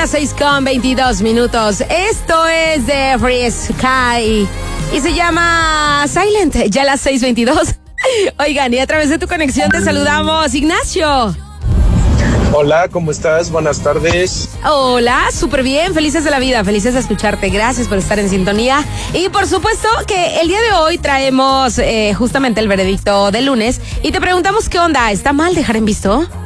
las 6:22. Esto es de Free Sky y se llama Silent. Ya a las 6:22. Oigan, y a través de tu conexión te saludamos, Ignacio. Hola, ¿cómo estás? Buenas tardes. Hola, súper bien, felices de la vida, felices de escucharte, gracias por estar en sintonía. Y por supuesto que el día de hoy traemos justamente el veredicto del lunes y te preguntamos qué onda, ¿está mal dejar en visto?